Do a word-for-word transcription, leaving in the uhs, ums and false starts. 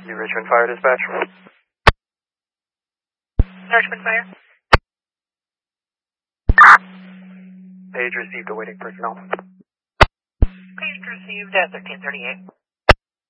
New Richmond Fire Dispatch. Richmond Fire. Page received awaiting personnel. Page received at thirteen thirty-eight.